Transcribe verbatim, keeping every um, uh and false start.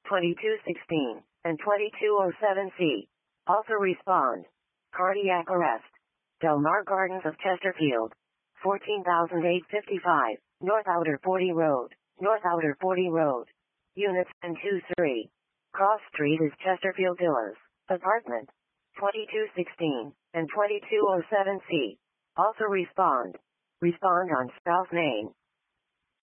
twenty-two sixteen, and twenty-two oh seven C. Also respond. Cardiac arrest. Del Mar Gardens of Chesterfield. fourteen thousand eight hundred fifty-five, North Outer forty Road, North Outer forty Road. Units one two three. Cross Street is Chesterfield Villas, apartment twenty-two sixteen, and twenty-two oh seven C. Also respond. Respond on spouse name.